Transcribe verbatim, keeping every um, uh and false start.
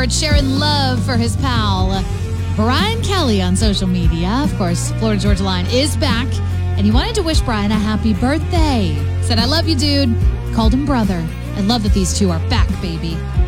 George sharing love for his pal, Brian Kelly, on social media. Of course, Florida Georgia Line is back, and he wanted to wish Brian a happy birthday. Said, I love you, dude. Called him brother. I love that these two are back, baby.